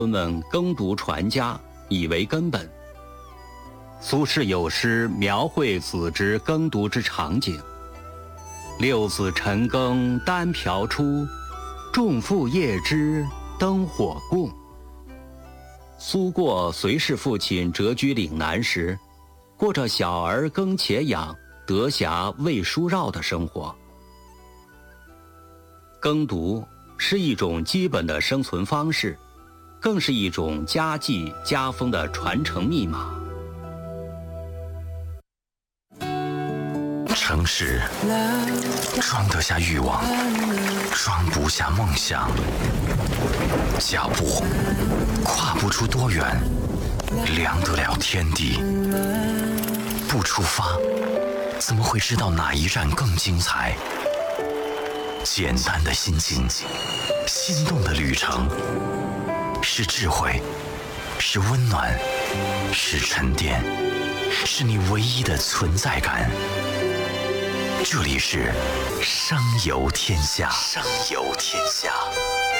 们耕读传家，以为根本。苏轼有诗描绘子之耕读之场景：六子晨耕单瓢出，众父夜织灯火供。苏过随侍父亲谪居岭南时，过着小儿耕且养，得暇喂书绕的生活。耕读是一种基本的生存方式，更是一种家计家风的传承密码。 城市装得下欲望，装不下梦想。脚步跨不出多远，量得了天地。不出发，怎么会知道哪一站更精彩？简单的心境，心动的旅程，是智慧，是温暖，是沉淀，是你唯一的存在感。这里是声游天下，声游天下。